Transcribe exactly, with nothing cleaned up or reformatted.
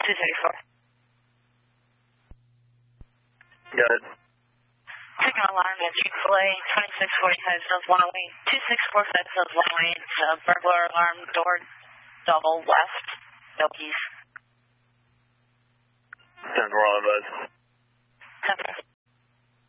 two sixty-four. Good. Taking alarm at Chick-fil-A, twenty-six forty-five South one oh eight, two six four five South one oh eight, uh, burglar alarm, door double left, no keys. ten four, all advised.